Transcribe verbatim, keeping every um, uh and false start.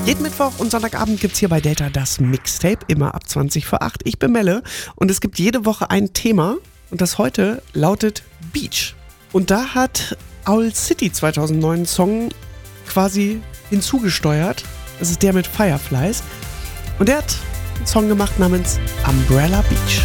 Jeden Mittwoch und Sonntagabend gibt's hier bei Delta das Mixtape, immer ab zwanzig vor acht. Ich bin Melle und es gibt jede Woche ein Thema und das heute lautet Beach. Und da hat Owl City zweitausendneun einen Song quasi hinzugesteuert. Das ist der mit Fireflies. Und der hat einen Song gemacht namens Umbrella Beach.